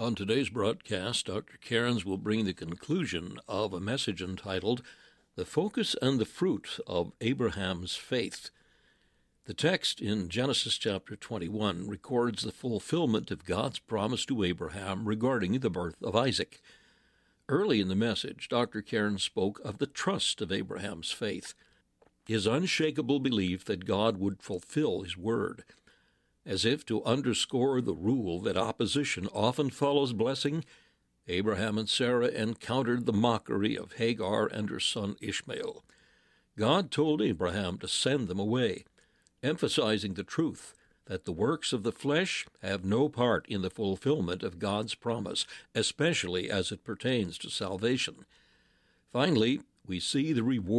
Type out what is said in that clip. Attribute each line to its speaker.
Speaker 1: On today's broadcast, Dr. Cairns will bring the conclusion of a message entitled, "The Focus and the Fruit of Abraham's Faith." The text in Genesis chapter 21 records the fulfillment of God's promise to Abraham regarding the birth of Isaac. Early in the message, Dr. Cairns spoke of the trust of Abraham's faith, his unshakable belief that God would fulfill his word. As if to underscore the rule that opposition often follows blessing, Abraham and Sarah encountered the mockery of Hagar and her son Ishmael. God told Abraham to send them away, emphasizing the truth that the works of the flesh have no part in the fulfillment of God's promise, especially as it pertains to salvation. Finally, we see the reward